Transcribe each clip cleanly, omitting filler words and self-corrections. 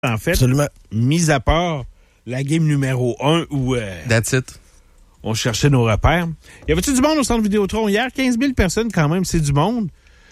en fait. Absolument. Mis à part la game numéro 1 où That's it. On cherchait nos repères. Y avait-tu du monde au centre Vidéotron hier? 15 000 personnes quand même, c'est du monde.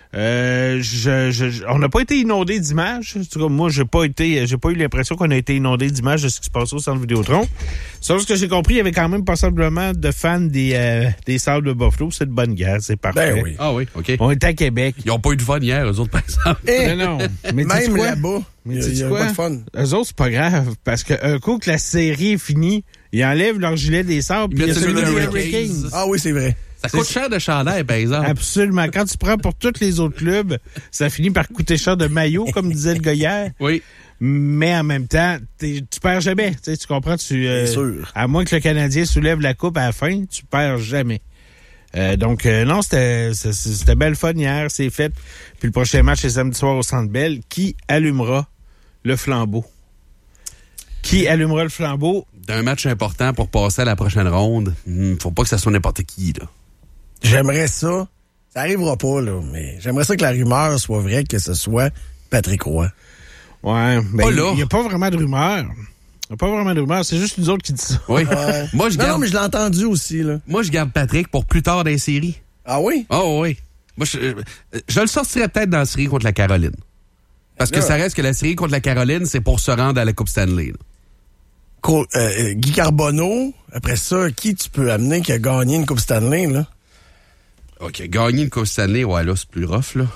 On n'a pas été inondé d'images. En tout cas, moi, j'ai pas eu l'impression qu'on a été inondé d'images de ce qui se passait au centre Vidéotron. Sauf ce que j'ai compris, il y avait quand même passablement de fans des Sables de Buffalo. C'est de bonne guerre, c'est parfait. Ben oui. Ah oui, OK. On était à Québec. Ils n'ont pas eu de fun hier, eux autres, par exemple. Non. Mais Même là-bas, il y a pas de fun. Eux autres, c'est pas grave. Parce qu'un coup que la série est finie, ils enlèvent leur gilet des Sables puis il y a celui des Hurricanes. Ah oui, c'est vrai. Ça coûte cher de chandail, par exemple. Absolument. Quand tu prends pour tous les autres clubs, ça finit par coûter cher de maillot, comme disait le gars hier. Oui. Mais en même temps, tu perds jamais. Tu comprends? C'est sûr. À moins que le Canadien soulève la coupe à la fin, tu perds jamais. Donc, non, c'était belle fun hier, c'est fait. Puis le prochain match, c'est samedi soir au Centre Bell. Qui allumera le flambeau? Qui allumera le flambeau? D'un match important pour passer à la prochaine ronde, faut pas que ça soit n'importe qui, là. J'aimerais ça. Ça arrivera pas, là, mais j'aimerais ça que la rumeur soit vraie, que ce soit Patrick Roy. Ouais, ben, Pas là. il n'y a pas vraiment de rumeur. Il n'y a pas vraiment de rumeur, c'est juste nous autres qui disent ça. Oui. Ouais. Moi, je Non, garde... mais je l'ai entendu aussi, là. Moi, je garde Patrick pour plus tard dans les séries. Ah oui? Oh oui. Moi, je le sortirais peut-être dans la série contre la Caroline. Parce que Là. ça reste que la série contre la Caroline, c'est pour se rendre à la Coupe Stanley, là. Guy Carbonneau, après ça, qui tu peux amener qui a gagné une Coupe Stanley, là? OK, gagner une Coupe Stanley, ouais, là, c'est plus rough, là.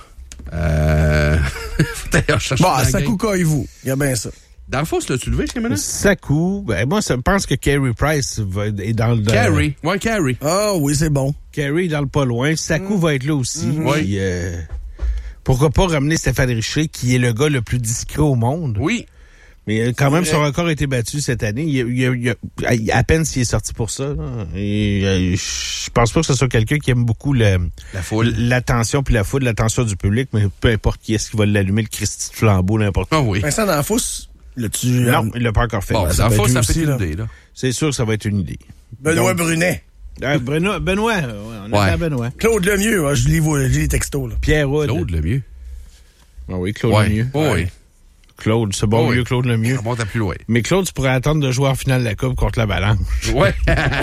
Faut d'ailleurs chercher Bon, dans la Sakou game. Koivu, il y a bien ça. Dans le fond, tu l'as-tu levé, Camilla? Sakou, ben, moi, je pense que Carey Price est dans le... Carey. Ouais, Carey. Ah oui, c'est bon. Carey est dans le pas loin. Sakou va être là aussi. Oui. Puis, pourquoi pas ramener Stéphane Richer, qui est le gars le plus discret au monde. Oui. Mais quand même, vrai. son record a été battu cette année. À peine s'il est sorti pour ça. Là. Et je pense pas que ce soit quelqu'un qui aime beaucoup La foule. l'attention puis la foule, l'attention du public, mais peu importe qui est-ce qui va l'allumer, le Christy de flambeau, n'importe quoi. Ah oui. Vincent D'Anfous, l'as-tu... Non, il l'a pas encore fait. Bon, ça dans le peut fond, être ça aussi, fait une là. idée, là. C'est sûr que ça va être une idée. Benoît Donc, Brunet. Benoît, on est Ouais. à Benoît. Claude Lemieux, hein, je lis les textos, là. Pierre Houd. Claude, le mieux. Ah oui, Claude Ouais. Lemieux. Oh, oui. Claude, c'est bon, Oh, oui. mieux Claude Lemieux. Ça remonte à plus loin. Mais Claude, tu pourrais attendre de jouer en finale de la Coupe contre l'Avalanche. Ouais.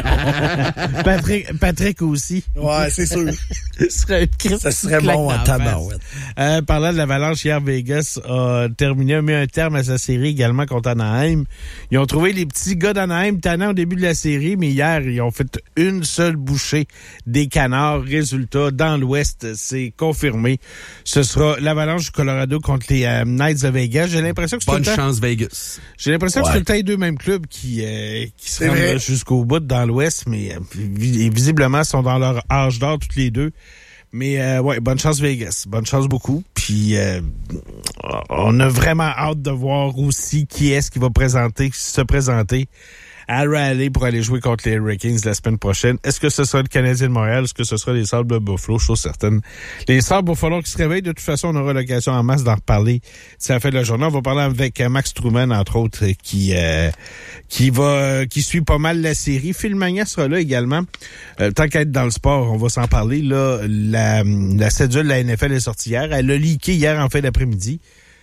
Patrick aussi. Ouais, c'est sûr. Ce serait une crise. Ça serait claque bon dans en la tabarouette. face. Parlant de l'Avalanche, hier, Vegas a mis un terme à sa série également contre Anaheim. Ils ont trouvé les petits gars d'Anaheim tannants au début de la série, mais hier, ils ont fait une seule bouchée des Canards. Résultat, dans l'Ouest, c'est confirmé. Ce sera l'Avalanche du Colorado contre les Knights de Vegas. J'ai l'impression que c'est Bonne tout le temps... chance, Vegas. J'ai l'impression que Ouais. c'est tout le temps les deux mêmes clubs qui se C'est rendent vrai. jusqu'au bout dans l'Ouest, mais visiblement sont dans leur âge d'or toutes les deux. Mais ouais, bonne chance Vegas, bonne chance beaucoup. Puis on a vraiment hâte de voir aussi qui est-ce qui va se présenter à Raleigh pour aller jouer contre les Hurricanes la semaine prochaine. Est-ce que ce sera le Canadien de Montréal? Est-ce que ce sera les Sables de Buffalo? Chose certaine. Les Sables, il va falloir qu'ils se réveillent. De toute façon, on aura l'occasion en masse d'en reparler si la fin de la journée. On va parler avec Max Truman, entre autres, qui suit pas mal la série. Phil Magna sera là également. Tant qu'à être dans le sport, on va s'en parler. Là, la cédule de la NFL est sortie hier. Elle a leaké hier en fin d'après-midi.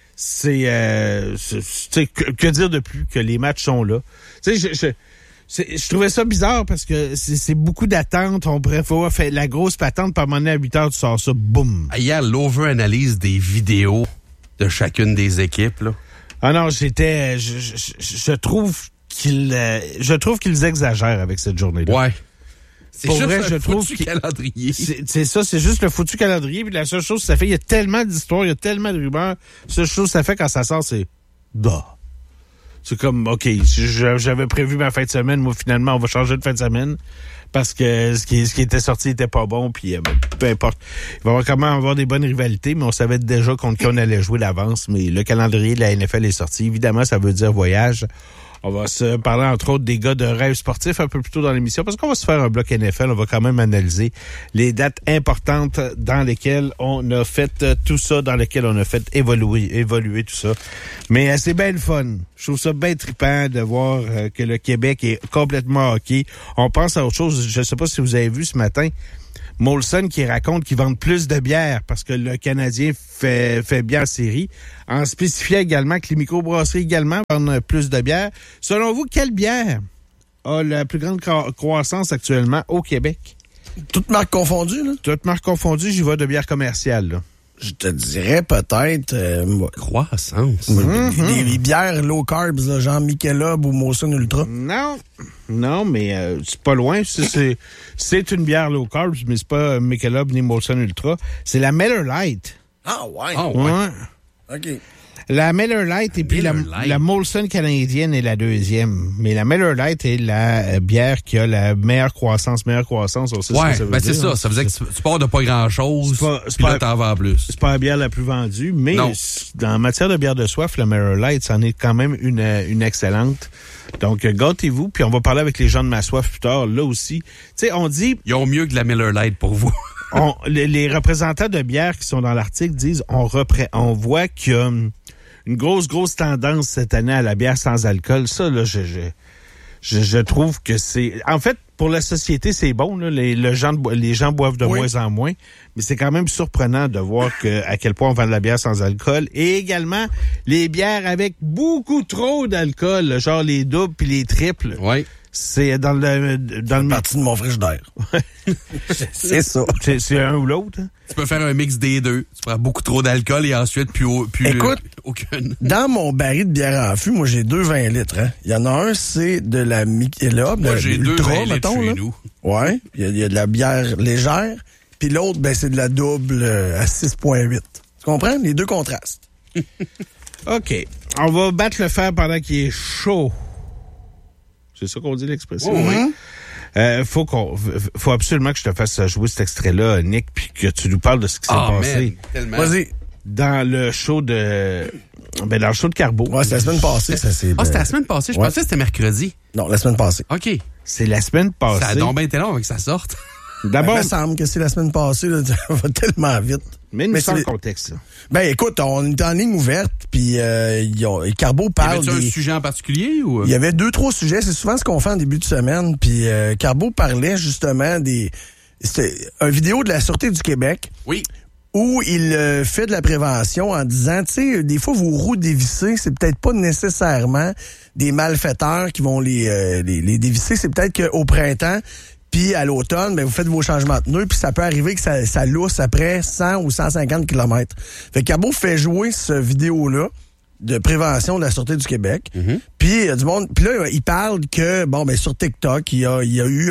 Que dire de plus que les matchs sont là. Tu sais, je trouvais ça bizarre parce que c'est beaucoup d'attentes. On pourrait faire la grosse patente, par moment donné, à 8 heures, tu sors ça, boum. Hier, l'over-analyse des vidéos de chacune des équipes, là. Ah non, je trouve qu'ils exagèrent avec cette journée-là. Ouais. C'est Pour juste vrai, un je trouve foutu calendrier. C'est ça, c'est juste le foutu calendrier. Puis la seule chose que ça fait, il y a tellement d'histoires, il y a tellement de rumeurs. La seule chose que ça fait quand ça sort, c'est c'est comme, OK, j'avais prévu ma fin de semaine. Moi, finalement, on va changer de fin de semaine parce que ce qui était sorti était pas bon. Puis peu importe. Il va y avoir quand même avoir des bonnes rivalités, mais on savait déjà contre qui on allait jouer d'avance. Mais le calendrier de la NFL est sorti. Évidemment, ça veut dire voyage. On va se parler, entre autres, des gars de rêve sportif un peu plus tôt dans l'émission, parce qu'on va se faire un bloc NFL. On va quand même analyser les dates importantes dans lesquelles on a fait tout ça, dans lesquelles on a fait évoluer tout ça. Mais c'est bien le fun. Je trouve ça bien trippant de voir que le Québec est complètement hockey. On pense à autre chose. Je ne sais pas si vous avez vu ce matin, Molson qui raconte qu'ils vendent plus de bière parce que le Canadien fait bien en série. En spécifiant également que les microbrasseries également vendent plus de bière. Selon vous, quelle bière a la plus grande croissance actuellement au Québec? Toutes marques confondues, là? Toutes marques confondues, j'y vais de bière commerciale, là. Je te dirais peut-être... Croissance. Les bières low carbs, là, genre Michelob ou Molson Ultra. Non, mais c'est pas loin. C'est une bière low carb, mais c'est pas Michelob ni Molson Ultra. C'est la Miller Lite. Ah ouais? Ouais. OK. La Miller Lite et puis la Molson canadienne est la deuxième. Mais la Miller Lite est la bière qui a la meilleure croissance. On sait ce que ça veut dire. C'est ça. Ça veut dire que tu pars de pas grand-chose, puis là, t'en vends plus. C'est pas la bière la plus vendue, mais en matière de bière de soif, la Miller Lite, c'en est quand même une excellente. Donc, gâtez-vous, puis on va parler avec les gens de Ma Soif plus tard. Là aussi, tu sais, on dit... Ils ont mieux que de la Miller Lite pour vous. Les représentants de bière qui sont dans l'article disent, on voit qu'il y a une grosse tendance cette année à la bière sans alcool. Ça, là, je trouve que c'est... En fait, pour la société, c'est bon. Là, les gens boivent de moins en moins. Mais c'est quand même surprenant de voir à quel point on vend de la bière sans alcool. Et également, les bières avec beaucoup trop d'alcool, genre les doubles puis les triples. Oui. C'est dans le partie de mon frigidaire. C'est ça. C'est un ou l'autre. Hein? Tu peux faire un mix des deux. Tu prends beaucoup trop d'alcool et ensuite Écoute, aucune. Dans mon baril de bière en fût, moi, j'ai 2 20 litres. Hein. Il y en a un, c'est de la Michelob. Moi, j'ai 2 Ultra, 20 litres mettons, chez là. nous. Ouais. Il y a de la bière légère. Puis l'autre, ben, c'est de la double à 6,8. Tu comprends? Les deux contrastes. OK. On va battre le fer pendant qu'il est chaud. C'est ça qu'on dit, l'expression? Oui. Faut absolument que je te fasse jouer cet extrait-là, Nick, puis que tu nous parles de ce qui s'est passé. Tellement. Vas-y. Dans le show de Carbo. Ouais, c'est la semaine passée, ça c'est. C'était la semaine passée. Je pensais que c'était mercredi. Non, la semaine passée. OK. C'est la semaine passée. Ça a donc bien été long avec que ça sorte. D'abord. Il me semble que c'est la semaine passée, là, ça va tellement vite. Mais nous sommes le contexte, là. Ben, écoute, on est en ligne ouverte, puis Carbo parle. Y avait-tu un sujet en particulier ou? Il y avait 2-3 sujets. C'est souvent ce qu'on fait en début de semaine. Puis Carbo parlait justement c'était une vidéo de la Sûreté du Québec. Oui. Où il fait de la prévention en disant, tu sais, des fois, vos roues dévissées, c'est peut-être pas nécessairement des malfaiteurs qui vont les dévisser. C'est peut-être qu'au printemps, puis à l'automne, ben, vous faites vos changements de pneus, puis ça peut arriver que ça lousse après 100 ou 150 km. Fait que Carbo fait jouer cette vidéo-là de prévention de la Sûreté du Québec. Puis du monde, puis là, il parle que, bon, ben sur TikTok, il y a eu...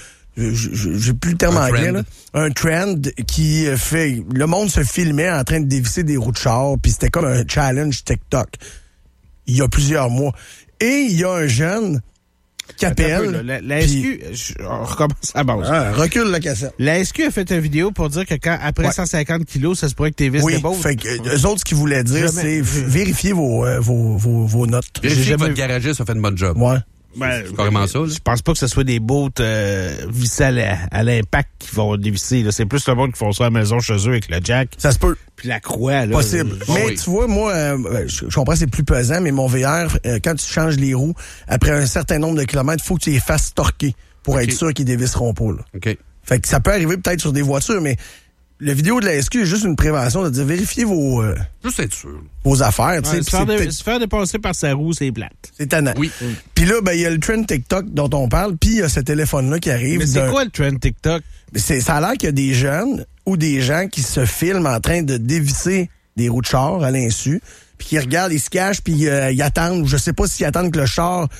j'ai plus le terme anglais, là. Un trend qui fait... Le monde se filmait en train de dévisser des roues de char, puis c'était comme un challenge TikTok. Il y a plusieurs mois. Et il y a un jeune qui appelle... La SQ... On recommence à base. Recule la cassette. La SQ a fait une vidéo pour dire que après 150 kilos, ça se pourrait que tes vis débouchent. Oui, fait que eux autres, ce qu'ils voulaient dire, c'est vérifier vos notes. Vérifier que votre garagiste a fait une bonne job. Ouais. Ben, c'est carrément ça. Là. Je pense pas que ce soit des bottes vissées à l'impact qui vont dévisser. Là. C'est plus le monde qui font ça à la maison chez eux avec le jack. Ça se peut. Puis la croix. Là, possible. Mais tu vois, moi, je comprends c'est plus pesant, mais mon VR, quand tu changes les roues, après un certain nombre de kilomètres, il faut que tu les fasses torquer pour être sûr qu'ils dévisseront pas. Là. OK. Fait que ça peut arriver peut-être sur des voitures, mais la vidéo de la SQ est juste une prévention de dire vérifiez vos juste être sûr. Vos affaires. Ouais, se faire dépasser par sa roue, c'est plate. C'est tannant. Oui. Puis là, ben il y a le trend TikTok dont on parle, puis il y a ce téléphone-là qui arrive. Mais c'est quoi le trend TikTok? Ça a l'air qu'il y a des jeunes ou des gens qui se filment en train de dévisser des roues de char à l'insu, puis qui regardent, ils se cachent, puis ils attendent, ou je sais pas s'ils attendent que le char...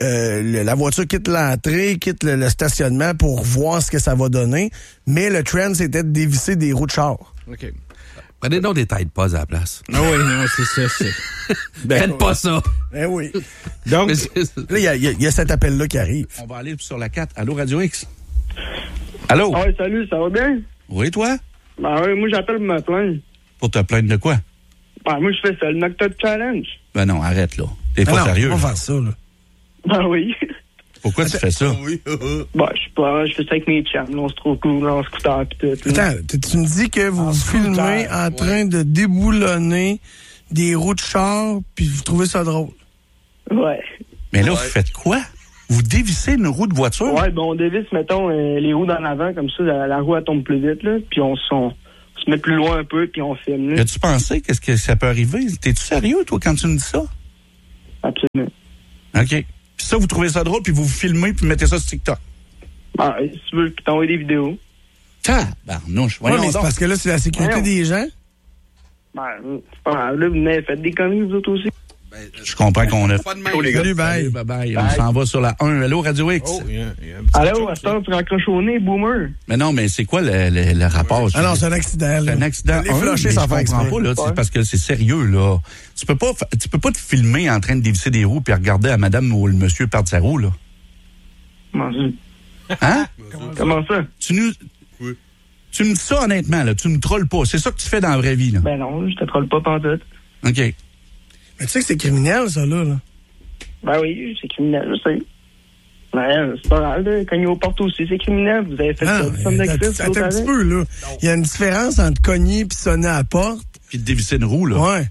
la voiture quitte l'entrée, quitte le stationnement pour voir ce que ça va donner. Mais le trend, c'était de dévisser des roues de char. OK. Prenez donc des Tide Pods à la place. Ah oui, non, c'est ça. Faites pas ça. Ben oui. Donc, là, il y a cet appel-là qui arrive. On va aller sur la 4. Allô, Radio X? Allô? Ah oui, salut, ça va bien? Oui, toi? Ben oui, moi, j'appelle pour me plaindre. Pour te plaindre de quoi? Ben, moi, je fais ça, le Knock-Top Challenge. Ben non, arrête, là. T'es pas sérieux. On va faire ça, là. Ben oui. Pourquoi tu fais ça? Oui. Ben, je sais pas, je fais ça avec mes chums. On se trouve cool, on scooter pis tout. Attends, tu me dis que vous filmez en train de déboulonner des roues de char, puis vous trouvez ça drôle. Ouais. Mais là, vous faites quoi? Vous dévissez une roue de voiture? Ouais, on dévisse, mettons, les roues d'en avant, comme ça, la roue, elle tombe plus vite, là. Puis on se met plus loin un peu, puis on filme, là. As-tu pensé qu'est-ce que ça peut arriver? T'es-tu sérieux, toi, quand tu me dis ça? Absolument. OK. Puis ça, vous trouvez ça drôle, puis vous filmez, puis mettez ça sur TikTok? Ah, si tu veux t'envoyer des vidéos. Tabarnouche. Ouais, Voyons mais c'est donc. parce que là, c'est la sécurité Voyons. des gens. Ben, c'est pas grave, là, vous faites des conneries, vous autres aussi. Je comprends qu'on a... Pas de même. Salut, bye. Salut, bye. On s'en va sur la 1. Allô, Radio X? Oh, il y a un petit Allô, chose, à ce temps, tu raccroches au nez, boomer. Mais non, mais c'est quoi le rapport? Ah non, c'est un accident. C'est un accident. Les flusher sans faire Je comprends exprès. pas, là, Ouais. c'est parce que c'est sérieux, là. Tu peux pas te filmer en train de dévisser des roues puis regarder à madame ou le monsieur perdre sa roue, là. Comment ça? Hein? Comment ça? Tu me dis ça honnêtement, là. Tu me trolles pas. C'est ça que tu fais dans la vraie vie, là. Ben non, je te trolle pas pantoute. OK. Mais tu sais que c'est criminel, ça, là. Ben oui, c'est criminel, je sais. Ben, c'est pas grave, là. Cogner aux portes aussi, c'est criminel. Vous avez fait Non, ça, mais somme attends d'actrice, un petit peu, là. Il y a une différence entre cogner puis sonner à la porte. Puis de dévisser une roue, là. Ouais.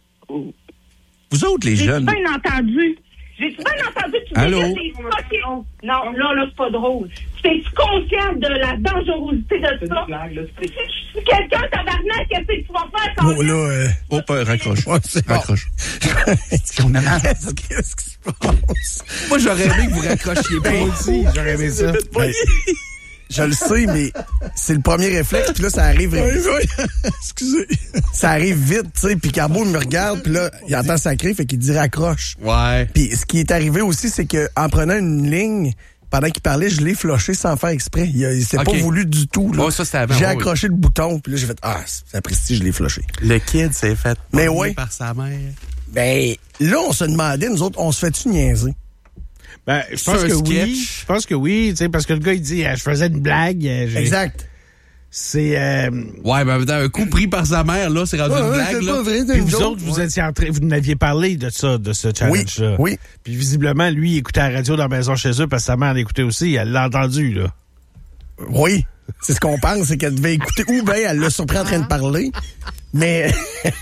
Vous autres, les J'ai jeunes... bien entendu. J'ai bien entendu que tu Allô? disais que c'est fucking... Non, là, c'est pas drôle. Es-tu conscient de la dangerosité de ça? Si quelqu'un tabarnak, qu'est-ce que tu vas faire quand Bon, là, Oh, raccroche. Ouais, c'est bon. Raccroche. On a mal. Qu'est-ce qui se passe? Moi, j'aurais aimé que vous raccrochiez pas. aussi, j'aurais aimé ça. Ben, je le sais, mais c'est le premier réflexe, puis là, ça arrive... Excusez. Ça arrive vite, tu sais, puis Carbo me regarde, puis là, il entend sacré, fait qu'il dit raccroche. Ouais. Puis ce qui est arrivé aussi, c'est que en prenant une ligne, pendant qu'il parlait, je l'ai flushé sans faire exprès. Il s'est Ok. pas voulu du tout. Là. Ouais, ça, c'était avant, J'ai ouais, accroché le bouton, puis là, j'ai fait « Ah, c'est apprécié, je l'ai flushé. Le kid s'est fait Mais pogner ouais. par sa mère. » Ben, là, on se demandait, nous autres, on se fait-tu niaiser? Ben, je pense C'est un que sketch. oui. Je pense que oui, tu sais, parce que le gars, il dit, je faisais une blague. Exact. C'est... Ouais, ben, un coup pris par sa mère, là, c'est rendu une blague, c'est là. pas vrai, Puis vous autres, vous étiez en train, vous n'aviez parlé de ça, de ce challenge-là. Oui. Puis visiblement, lui, il écoutait la radio dans la maison chez eux parce que sa mère l'écoutait aussi. Elle l'a entendu, là. Oui. C'est ce qu'on pense, c'est qu'elle devait écouter. Ou bien elle l'a surpris en train de parler, mais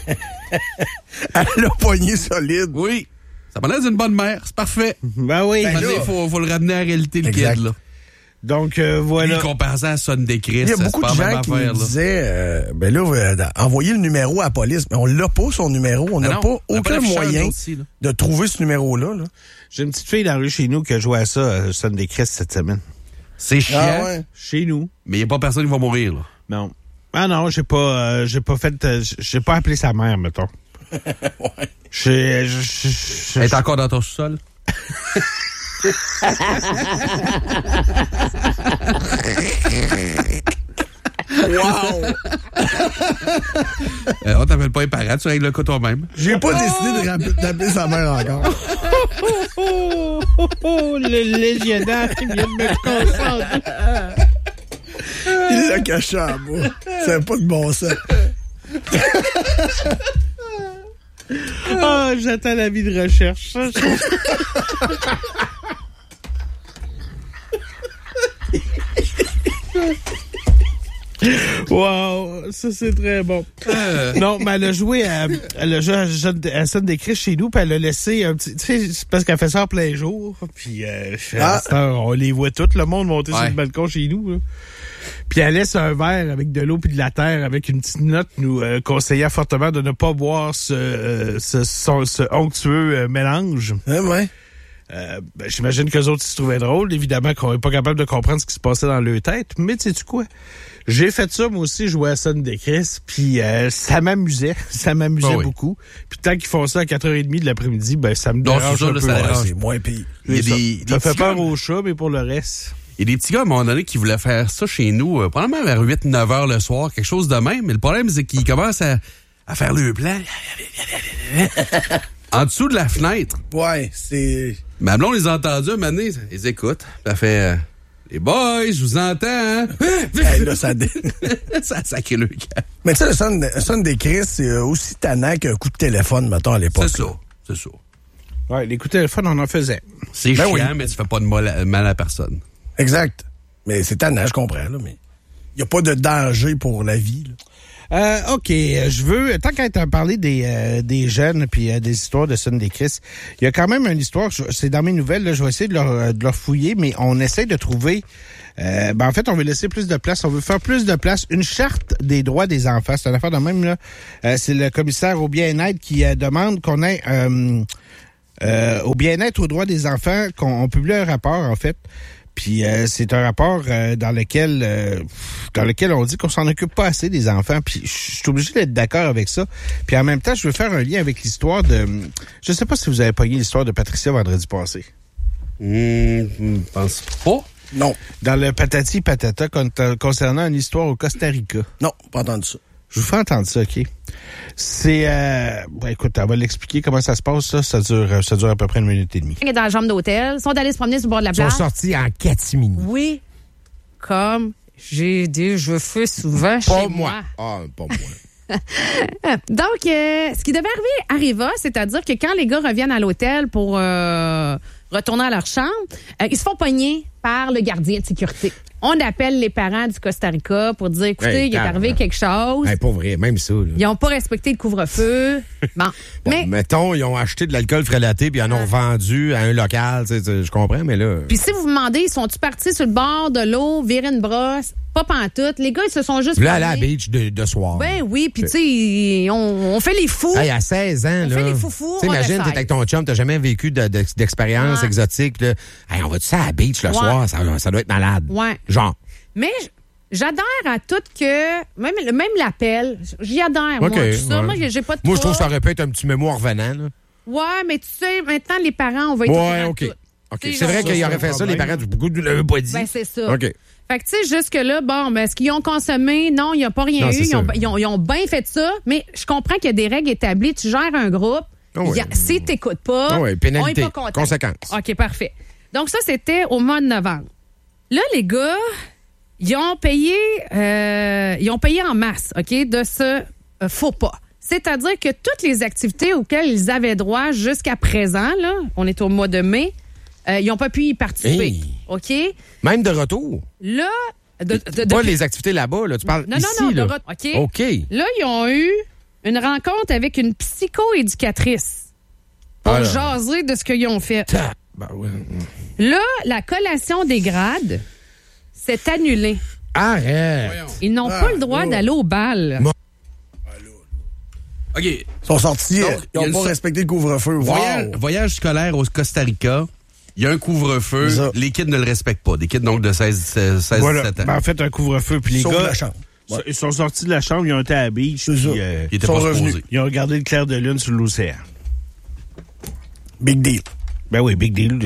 elle l'a poigné solide. Oui. Ça m'a l'air d'une bonne mère. C'est parfait. Ben oui. Ben Il là. faut le ramener à la réalité, le Exact. kid, là. Donc, Lui, voilà. comparé à Sonne des Christ, Il y a beaucoup de gens qui me disaient, ben là, envoyez le numéro à la police. Mais on l'a pas, son numéro. On n'a pas aucun moyen de trouver ce numéro-là. Là. J'ai une petite fille dans la rue chez nous qui a joué à ça, Sunday Christ, cette semaine. C'est chiant, Ah ouais. Chez nous. mais il n'y a pas personne qui va mourir, là. Non. Ah non, j'ai pas appelé sa mère, mettons. Ouais. Elle est encore dans ton sous-sol? Wow! On t'appelle pas les parents, tu règles le cas toi-même. J'ai pas décidé d'appeler sa mère encore. Le légionnaire qui vient de me concentrer. Il l'a caché en bas. C'est pas de bon sens. Ah, j'attends l'avis de recherche. Wow, ça c'est très bon. Non, mais elle a joué à Sunday Christ chez nous, puis elle a laissé un petit, tu sais, c'est parce qu'elle fait ça en plein jour, puis à cette heure, on les voit tout le monde monter sur le balcon chez nous. Là. Puis elle laisse un verre avec de l'eau puis de la terre avec une petite note nous conseillant fortement de ne pas boire ce onctueux mélange. Ouais. Ben, j'imagine qu'eux autres se trouvaient drôle, évidemment qu'on n'est pas capable de comprendre ce qui se passait dans leur tête, mais tu sais-tu quoi? J'ai fait ça, moi aussi, jouer à Sunday Christ, puis ça m'amusait beaucoup. Puis tant qu'ils font ça à 4h30 de l'après-midi, ben ça me dérange un peu. C'est moins pire. Ça fait peur aux chats, mais pour le reste... Il y a des petits gars, à un moment donné, qui voulaient faire ça chez nous, probablement vers 8-9 heures le soir, quelque chose de même. Mais le problème, c'est qu'ils commencent à faire le plan en dessous de la fenêtre. Ouais, c'est... Ma blonde les a entendus, un moment donné, ils écoutent. Ça fait... les boys, je vous entends, hein? Hey, là, ça... Ça a sacré le camp. Mais tu sais, le son des Chris, c'est aussi tannant qu'un coup de téléphone, mettons, à l'époque. C'est ça. Ouais, les coups de téléphone, on en faisait. C'est Ben chiant, oui. mais tu fais pas de mal à personne. Exact. Mais c'est tannant, je comprends, là, mais il n'y a pas de danger pour la vie, là. OK, je veux, tant qu'à être parlé des jeunes puis des histoires de Sonne des Christ, il y a quand même une histoire, c'est dans mes nouvelles, là, je vais essayer de leur fouiller, mais on essaie de trouver, en fait, on veut laisser plus de place, on veut faire plus de place, une charte des droits des enfants, c'est une affaire de même, là, c'est le commissaire au bien-être qui demande qu'on ait, au bien-être aux droits des enfants, qu'on publie un rapport, en fait. Puis c'est un rapport dans lequel on dit qu'on s'en occupe pas assez des enfants. Puis je suis obligé d'être d'accord avec ça. Puis en même temps, je veux faire un lien avec l'histoire de... Je sais pas si vous avez pogné l'histoire de Patricia vendredi passé. Je pense pas. Non. Dans le Patati Patata concernant une histoire au Costa Rica. Non, pas entendu ça. Je vous fais entendre ça, OK? C'est... écoute, on va l'expliquer comment ça se passe, ça. Ça dure à peu près 1 minute et demie. Ils sont dans la chambre d'hôtel, sont allés se promener sur le bord de la Ils sont plage. sortis en catimini. Oui, comme j'ai dit, je fais souvent chez moi. Ah, pas moi. Donc, ce qui devait arriva, c'est-à-dire que quand les gars reviennent à l'hôtel pour retourner à leur chambre, ils se font pogner par le gardien de sécurité. On appelle les parents du Costa Rica pour dire, écoutez, Hey, il est arrivé quelque chose. Hey, pas vrai, même ça. Là. Ils n'ont pas respecté le couvre-feu. Bon, mais... Mettons, ils ont acheté de l'alcool frélaté puis ils en ont vendu à un local. Je comprends, mais là... Puis si vous vous demandez, ils sont-tu partis sur le bord de l'eau, virer une brosse? Pas pantoute. Les gars, ils se sont juste... Là, aller à la beach de soir. Ben oui, puis tu sais, on fait les fous. Hey, à 16 ans, On là. fait les foufous, Imagine, on t'es avec ton chum, t'as jamais vécu d'expérience exotique. Là. Hey, on va-tu ça à la beach le soir? Ça doit être malade. Ouais. Genre. Mais j'adhère à tout que... Même l'appel, j'y adhère, moi, OK, tout ça. ouais. Moi, j'ai pas de Moi, je trouve que ça trouble. aurait pu être un petit mémo en revenant. Là. Ouais, mais tu sais, maintenant, les parents, on va être... au Ouais, courant de OK. tout. OK. Tu sais, C'est vrai genre, qu'il ça, aurait c'est fait un ça, les problème. parents, beaucoup ne l'avaient pas dit. Ben, c'est ça. OK. Fait que, tu sais, jusque-là, bon, ben, est-ce qu'ils ont consommé? Non, il n'y a pas rien Non, eu. c'est ça. Ils ont bien fait ça, mais je comprends qu'il y a des règles établies. Tu gères un groupe. Ah ouais. Si tu n'écoutes pas, Ah ouais, pénalité, on n'est pas content. conséquence. OK, parfait. Donc, ça, c'était au mois de novembre. Là, les gars, ils ont payé en masse, OK, de ce faux pas. C'est-à-dire que toutes les activités auxquelles ils avaient droit jusqu'à présent, là, on est au mois de mai, ils n'ont pas pu y participer. Hey. OK? Même de retour. Là, Pas les activités là-bas, là. Tu parles non, ici, non, là. OK. OK. Là, ils ont eu une rencontre avec une psychoéducatrice pour Ah là. jaser de ce qu'ils ont fait. Ben, ouais. Là, la collation des grades s'est annulée. Arrête. Ils n'ont pas le droit d'aller au bal. OK. Ils sont sortis, Donc, ils il y a n'ont une pas respecté le couvre-feu. Wow. Voyage scolaire au Costa Rica. Il y a un couvre-feu. C'est ça. Les kids ne le respectent pas. Des kids donc de 16 Voilà. 17 ans. Ben, en fait, un couvre-feu. Puis les Sauf gars, la chambre. Ouais. ils sont sortis de la chambre, ils ont été à la beach. C'est ça. Puis, Ils étaient sont pas revenus. supposés. ils ont regardé le clair de lune sur l'océan. Big deal. Ben oui, big deal.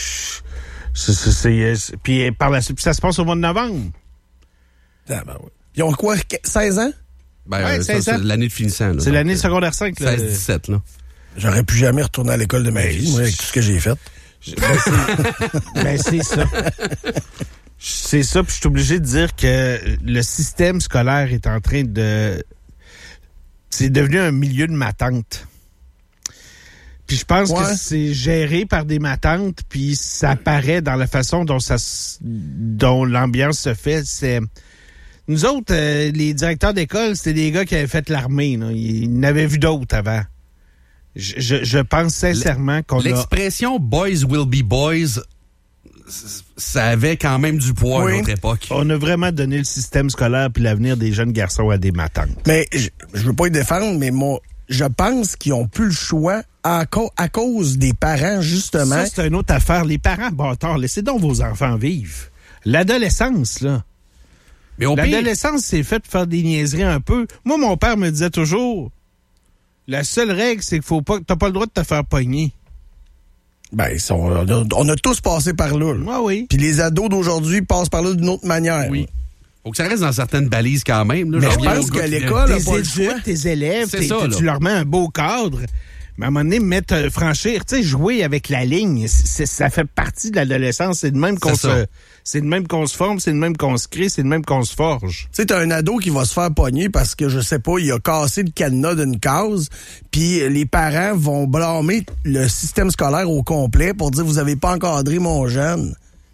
Puis par la suite, puis ça se passe au mois de novembre. Ah, ben ouais. Ils ont quoi, 16 ans? Ben, Ouais, ça, 16 ans. c'est l'année de finissant. là. C'est Donc, l'année secondaire 5. Là. 16-17, là. J'aurais plus jamais retourné à l'école de ma vie, moi, avec tout ce que j'ai fait. Ben, c'est ça. C'est ça, puis je suis obligé de dire que le système scolaire est en train de... C'est devenu un milieu de matante. Puis je pense que c'est géré par des matantes, puis ça apparaît dans la façon dont l'ambiance se fait. C'est... Nous autres, les directeurs d'école, c'était des gars qui avaient fait l'armée. Là. Ils n'avaient vu d'autres avant. Je pense sincèrement qu'on a... L'expression « boys will be boys », ça avait quand même du poids à notre époque. On a vraiment donné le système scolaire puis l'avenir des jeunes garçons à des matantes. Mais je veux pas y défendre, mais moi, je pense qu'ils ont plus le choix à cause des parents, justement. Ça, c'est une autre affaire. Les parents, bâtards, laissez donc vos enfants vivre. L'adolescence, là. Mais au pire, L'adolescence, c'est fait de faire des niaiseries un peu. Moi, mon père me disait toujours, la seule règle, c'est qu'il t'as pas le droit de te faire pogner. Ben, on a tous passé par là. Ah oui. Puis les ados d'aujourd'hui passent par là d'une autre manière. oui. Faut que ça reste dans certaines balises quand même. Là. Mais J'en je reviens pense au gars qu'à qui vient- l'école, Tes pas le choix. études, tes élèves, C'est ça, là. tu leur mets un beau cadre. Mais à un moment donné, franchir, tu sais, jouer avec la ligne, ça fait partie de l'adolescence. C'est de même qu'on C'est ça. c'est de même qu'on se forme, c'est de même qu'on se crée, c'est de même qu'on se forge. Tu sais, t'as un ado qui va se faire pogner parce que, je sais pas, il a cassé le cadenas d'une case, puis les parents vont blâmer le système scolaire au complet pour dire « Vous avez pas encadré mon jeune ».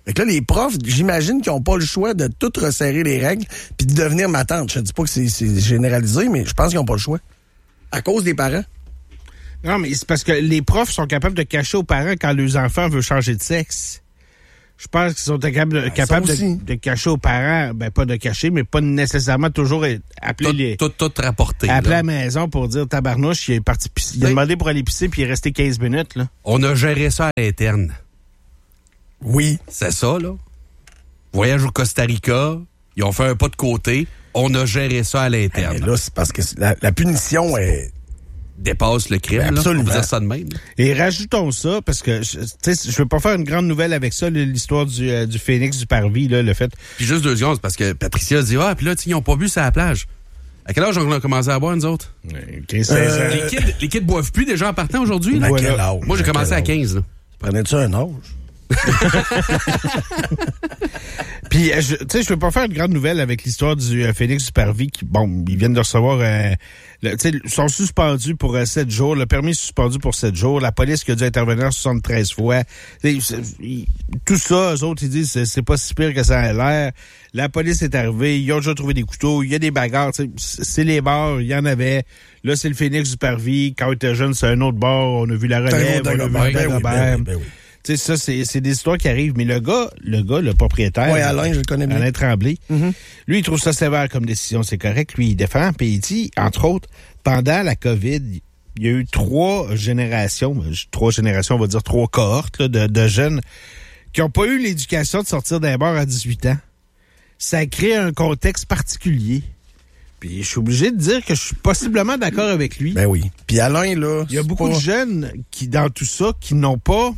Fait que là, les profs, j'imagine qu'ils n'ont pas le choix de tout resserrer les règles puis de devenir ma tante. Je ne dis pas que c'est généralisé, mais je pense qu'ils n'ont pas le choix. À cause des parents. Non, mais c'est parce que les profs sont capables de cacher aux parents quand leurs enfants veulent changer de sexe. Je pense qu'ils sont capables de cacher aux parents, ben pas de cacher, mais pas nécessairement toujours appeler Tout rapporté. Appeler à la maison pour dire tabarnouche, il est parti pisser. Il a demandé pour aller pisser puis il est resté 15 minutes, là. On a géré ça à l'interne. Oui. C'est ça, là. Voyage au Costa Rica, ils ont fait un pas de côté, on a géré ça à l'interne. Là, c'est parce que la punition est... dépasse le crime, absolument. Là. On peut dire ça de même. Et rajoutons ça, parce que je veux pas faire une grande nouvelle avec ça, l'histoire du phénix du parvis, là, le fait. Puis juste 2 secondes, parce que Patricia dit, puis là, ils n'ont pas bu ça à la plage. À quel âge on a commencé à boire, nous autres? 15, 16 ans. Les kids boivent plus déjà en partant aujourd'hui, là? À quel âge? Moi, j'ai commencé à 15, là. Prenais-tu un âge? Puis, je veux pas faire une grande nouvelle avec l'histoire du phénix du parvis qui, bon, ils viennent de recevoir, ils sont suspendus pour 7 jours. Le permis est suspendu pour 7 jours. La police qui a dû intervenir 73 fois. Tout ça, eux autres, ils disent, c'est pas si pire que ça a l'air. La police est arrivée, ils ont déjà trouvé des couteaux, il y a des bagarres, c'est les bars, il y en avait. Là, c'est le phénix du parvis. Quand on était jeune, c'est un autre bar. On a vu la relève, on a vu Dagobert. Oui. Tu sais, ça, c'est des histoires qui arrivent. Mais le gars, le propriétaire... Oui, Alain, je le connais bien. Alain Tremblay. Mm-hmm. Lui, il trouve ça sévère comme décision. C'est correct. Lui, il défend. Puis il dit, entre autres, pendant la COVID, il y a eu 3 générations, on va dire 3 cohortes là, de jeunes qui n'ont pas eu l'éducation de sortir d'un bar à 18 ans. Ça crée un contexte particulier. Puis je suis obligé de dire que je suis possiblement d'accord avec lui. Ben oui. Puis Alain, là... Il y a beaucoup de jeunes qui, dans tout ça, qui n'ont pas...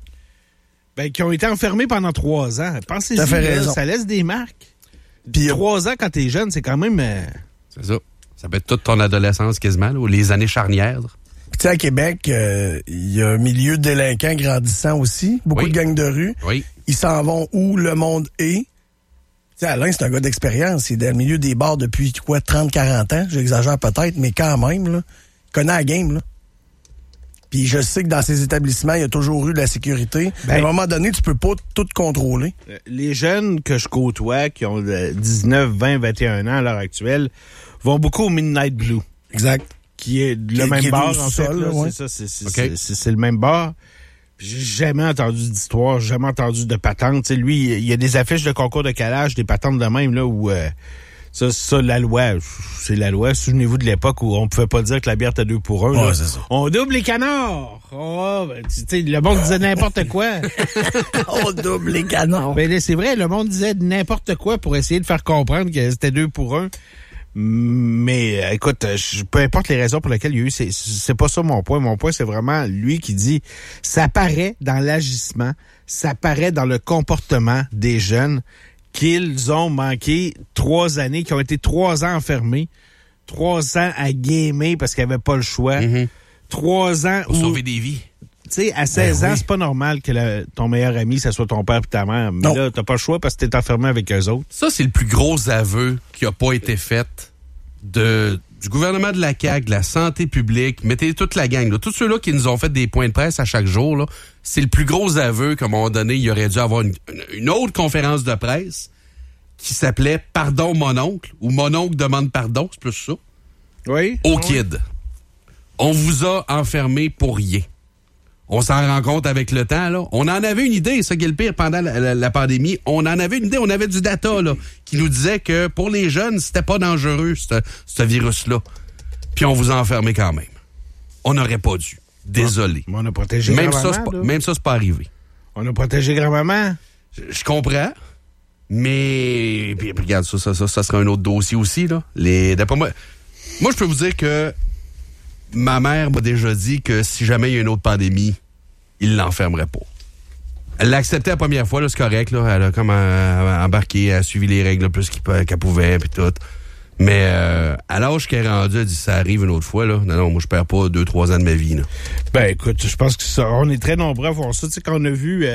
qui ont été enfermés pendant 3 ans. Pensez-y, ça laisse des marques. Puis 3 ans, quand t'es jeune, c'est quand même... C'est ça. Ça peut être toute ton adolescence quasiment, là, ou les années charnières. Puis tu sais, à Québec, il y a un milieu de délinquants grandissant aussi. Beaucoup de gangs de rue. Oui. Ils s'en vont où le monde est. Tu sais, Alain, c'est un gars d'expérience. Il est dans le milieu des bars depuis, 30-40 ans. J'exagère peut-être, mais quand même, là. Il connaît la game, là. Puis je sais que dans ces établissements, il y a toujours eu de la sécurité. À un moment donné, tu peux pas tout contrôler. Les jeunes que je côtoie, qui ont 19, 20, 21 ans à l'heure actuelle, vont beaucoup au Midnight Blue. Exact. Qui est le même bar, en fait. Là, ouais. C'est ça, c'est le même bar. J'ai jamais entendu d'histoire, jamais entendu de patente. T'sais, lui, il y a des affiches de concours de calage, des patentes de même, là, où... Ça, la loi, c'est la loi. Souvenez-vous de l'époque où on pouvait pas dire que la bière était 2 pour 1. Ouais, c'est ça. On double les canards. Le monde disait n'importe quoi. On double les canards. Ben, c'est vrai, le monde disait n'importe quoi pour essayer de faire comprendre que c'était 2 pour 1. Mais écoute, peu importe les raisons pour lesquelles il y a eu, c'est pas ça mon point. Mon point, c'est vraiment lui qui dit, ça paraît dans l'agissement, ça paraît dans le comportement des jeunes qu'ils ont manqué 3 années, qui ont été 3 ans enfermés, 3 ans à gamer parce qu'ils n'avaient pas le choix, 3 ans pour sauver des vies. Tu sais, à 16 ans, c'est pas normal que ton meilleur ami, ça soit ton père et ta mère. Mais là, t'as pas le choix parce que t'es enfermé avec eux autres. Ça, c'est le plus gros aveu qui a pas été fait du gouvernement de la CAQ, de la santé publique. Mettez toute la gang, là. Tous ceux-là qui nous ont fait des points de presse à chaque jour, là, c'est le plus gros aveu qu'à un moment donné, il aurait dû avoir une autre conférence de presse qui s'appelait « Pardon, mon oncle » ou « Mon oncle demande pardon », c'est plus ça. Oui. Au kid. On vous a enfermé pour rien. On s'en rend compte avec le temps, là. On en avait une idée, ça qui est le pire, pendant la pandémie. On en avait une idée, on avait du data, là, qui nous disait que pour les jeunes, c'était pas dangereux, ce virus-là. Puis on vous a enfermé quand même. On n'aurait pas dû. Désolé. Mais on a protégé grand-maman. Même ça, c'est pas arrivé. On a protégé grand-maman. Je comprends, mais... Puis regarde, ça sera un autre dossier aussi, là. D'après moi, je peux vous dire que ma mère m'a déjà dit que si jamais il y a une autre pandémie, il l'enfermerait pas. Elle l'a accepté la première fois, là, c'est correct, là. Elle a comme embarqué, elle a suivi les règles le plus qu'elle pouvait, puis tout. Mais à l'âge qu'elle est rendue, elle dit ça arrive une autre fois, là. Non, moi je perds pas 2-3 ans de ma vie, là. Ben écoute, je pense que ça, on est très nombreux à voir ça. Tu sais, quand on a vu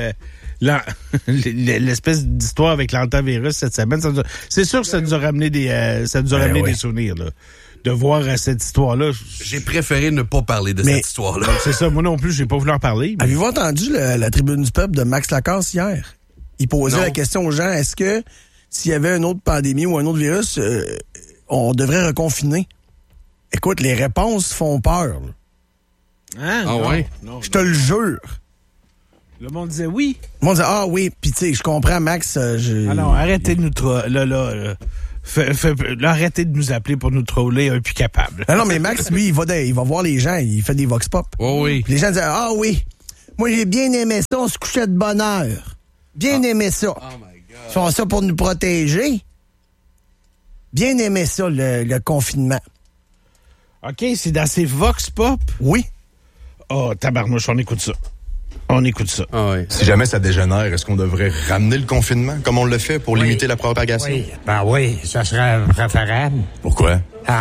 l'espèce d'histoire avec l'antivirus cette semaine, c'est sûr que ça nous a ramené des souvenirs, là. De voir cette histoire-là. J'ai préféré ne pas parler de cette histoire-là. C'est ça, moi non plus, j'ai pas voulu en parler. Mais... Avez-vous entendu la tribune du peuple de Max Lacasse hier? Il posait Non. la question aux gens, est-ce que s'il y avait une autre pandémie ou un autre virus, on devrait reconfiner? Écoute, les réponses font peur. Là. Hein? Ah Non, ouais? non, Je te le jure. Le monde disait oui. Le monde disait, ah oui, puis tu sais, je comprends, Max. Ah non, arrêtez de nous là. Arrêtez de nous appeler pour nous troller, un plus capable. Non, mais Max, lui, il va voir les gens, il fait des vox pop. Oh oui. Puis les gens disaient, ah oui, moi j'ai bien aimé ça, on se couchait de bonne heure. Bien aimé ça. Oh my God. Ils font ça pour nous protéger. Bien aimé ça, le confinement. OK, c'est dans ces vox pop. Oui. Oh, tabarnouche, on écoute ça. On écoute ça. Ah oui. Si jamais ça dégénère, est-ce qu'on devrait ramener le confinement comme on le fait pour limiter la propagation? Oui, ben oui, ça serait préférable. Pourquoi?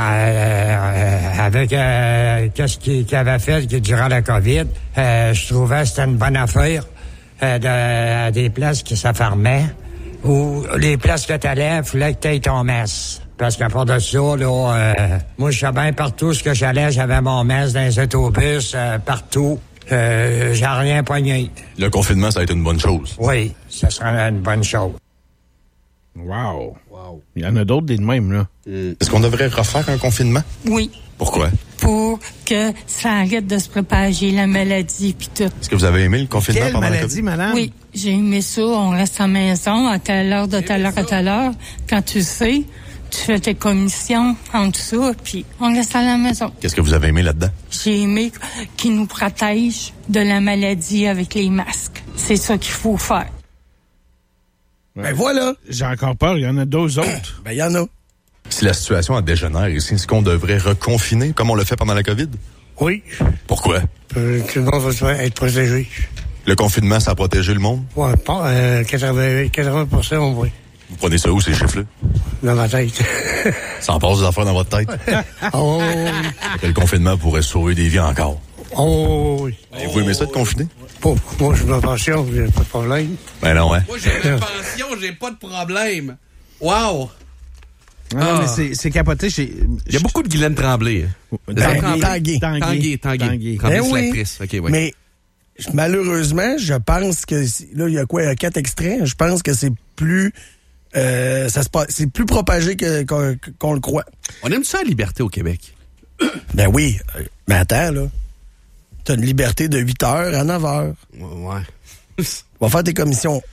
Avec qu'est-ce qu'il avait fait durant la COVID, je trouvais que c'était une bonne affaire des places qui s'affermaient ou les places que t'allais, il fallait que t'aies ton masque. Parce qu'à part de ça, là, moi, je sais bien partout ce que j'allais, j'avais mon masque dans les autobus, partout. J'ai rien poigné. Le confinement, ça a été une bonne chose. Oui, ça serait une bonne chose. Wow. Il y en a d'autres des de même, là. Est-ce qu'on devrait refaire un confinement? Oui, Pourquoi? pour que ça arrête de se propager, la maladie puis tout. Est-ce que vous avez aimé le confinement Quelle pendant la maladie, COVID? madame? Oui, j'ai aimé ça. On reste à la maison à telle heure, de telle heure à telle heure. Quand tu sais, tu fais tes commissions en tout ça, puis on reste à la maison. Qu'est-ce que vous avez aimé là-dedans? J'ai aimé qu'ils nous protègent de la maladie avec les masques. C'est ça qu'il faut faire. Ben voilà. J'ai encore peur, il y en a deux autres. Ben il y en a. Si la situation a dégénère ici, est-ce qu'on devrait reconfiner comme on l'a fait pendant la COVID? Oui, Pourquoi? tout le monde va être protégé. Le confinement, ça a protégé le monde? Ouais, 80% au moins, Vous prenez ça où, ces chiffres-là? dans ma tête. Ça en passe des affaires dans votre tête? Oh, Que le confinement pourrait sauver des vies encore. oui. Vous aimez ça de confiner? Moi, je me pension, j'ai pas de problème. Ben non, hein? Moi, j'ai une pension, j'ai pas de problème. Wow! Non, mais c'est capoté. Il y a beaucoup de Guylaine Tremblay. Tanguay. Tanguay. Ben Tremblay, c'est oui. l'actrice. OK, oui. Mais malheureusement, je pense que là, il y a quoi? Il y a 4 extraits. Je pense que c'est plus c'est plus propagé qu'on le croit. On aime ça la liberté au Québec. Ben oui. Mais attends, là. T'as une liberté de 8h à 9h. Ouais. Va faire tes commissions.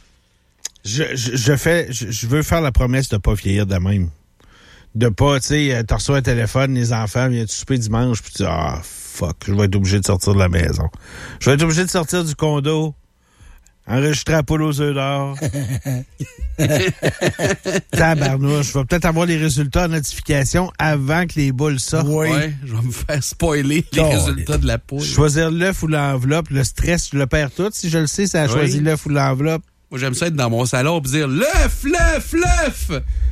Je veux faire la promesse de pas vieillir de même. De pas, tu sais, t'as reçu un téléphone, les enfants viennent souper dimanche, puis tu dis, ah, fuck, je vais être obligé de sortir de la maison. Je vais être obligé de sortir du condo, enregistrer la poule aux œufs d'or. Tabarnouche, je vais peut-être avoir les résultats en notification avant que les boules sortent. Oui. Ouais, je vais me faire spoiler les Oh, résultats de la poule. Choisir l'œuf ou l'enveloppe, le stress, je le perds tout. Si je le sais, ça a choisi l'œuf ou l'enveloppe. Moi, j'aime ça être dans mon salon et dire l'œuf, l'œuf, l'œuf!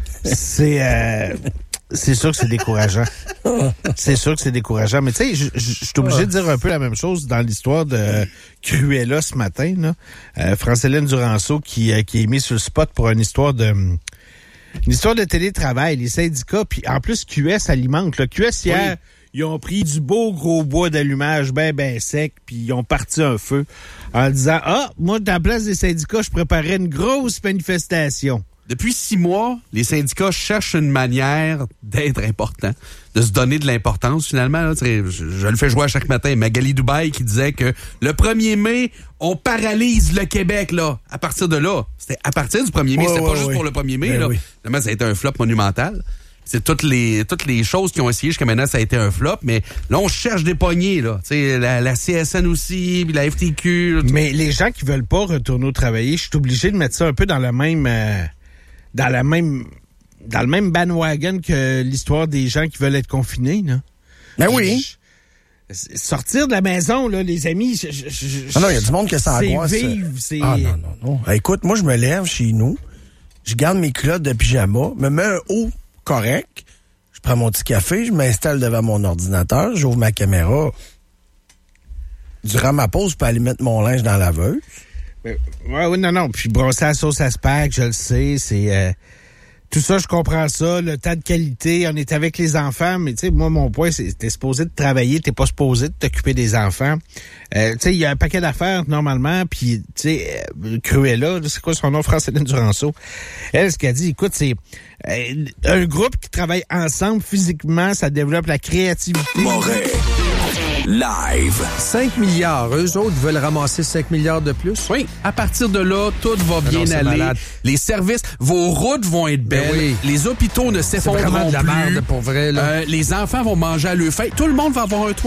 C'est sûr que c'est décourageant. C'est sûr que c'est décourageant. Mais tu sais, je suis obligé de dire un peu la même chose dans l'histoire de Cruella ce matin. Là. France-Hélène Duranceau qui est mise sur le spot pour une histoire de télétravail, les syndicats. Puis en plus, QS alimente. Là. QS, hier, ils ont pris du beau gros bois d'allumage ben sec, puis ils ont parti un feu en disant, moi, dans la place des syndicats, je préparais une grosse manifestation. Depuis 6 mois, les syndicats cherchent une manière d'être important, de se donner de l'importance finalement. Là, je le fais jouer à chaque matin. Magali Dubaï qui disait que le 1er mai, on paralyse le Québec. Là. À partir de là, c'était à partir du 1er mai, c'était pas juste pour le 1er mai. Là. Finalement, ça a été un flop monumental. C'est toutes les choses qui ont essayé jusqu'à maintenant, ça a été un flop. Mais là, on cherche des poignées. Là. La CSN aussi, puis la FTQ. Mais les gens qui veulent pas retourner au travail, je suis obligé de mettre ça un peu dans le même... dans le même bandwagon que l'histoire des gens qui veulent être confinés, là. Ben oui. Sortir de la maison, là, les amis, non, il y a du monde que ça angoisse. C'est... Ah non. Écoute, moi, je me lève chez nous, je garde mes culottes de pyjama, me mets un haut correct, je prends mon petit café, je m'installe devant mon ordinateur, j'ouvre ma caméra. Durant ma pause, je peux aller mettre mon linge dans la laveuse. Oui, non. Puis brosser la sauce à spag, je le sais, c'est... Tout ça, je comprends ça. Le temps de qualité, on est avec les enfants, mais tu sais, moi, mon point, c'est t'es supposé de travailler, t'es pas supposé de t'occuper des enfants. Tu sais, il y a un paquet d'affaires, normalement, puis tu sais, Cruella, c'est quoi son nom, Francine Duranceau? Elle, ce qu'elle dit, écoute, c'est un groupe qui travaille ensemble physiquement, ça développe la créativité. Moret. Live. 5 milliards. Eux autres veulent ramasser 5 milliards de plus? Oui. À partir de là, tout va bien aller. Malade. Les services, vos routes vont être belles. Oui. Les hôpitaux ne s'effondreront plus. C'est vraiment de la merde, pour vrai, là. Les enfants vont manger à leur faim. Tout le monde va avoir un toit.